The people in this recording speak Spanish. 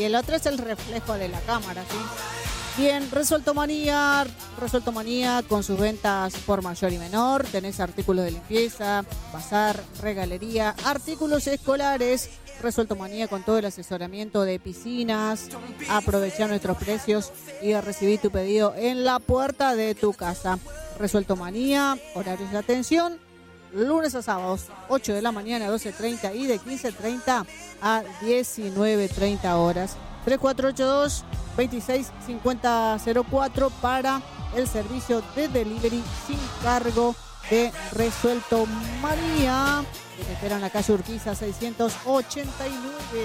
y el otro es el reflejo de la cámara, ¿sí? Bien, Resuelto Manía con sus ventas por mayor y menor. Tenés artículos de limpieza, bazar, regalería, artículos escolares. Resuelto Manía con todo el asesoramiento de piscinas. Aprovechá nuestros precios y recibí tu pedido en la puerta de tu casa. Resuelto Manía, horarios de atención, lunes a sábados, 8 de la mañana a 12:30 y de 15:30 a 19:30 horas. 3482-265004 para el servicio de delivery sin cargo de Resuelto Manía, que te espera en la calle Urquiza 689.